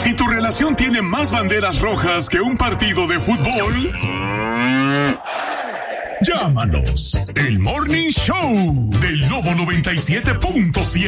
Si tu relación tiene más banderas rojas que un partido de fútbol, llámanos. El Morning Show del Lobo 97.7.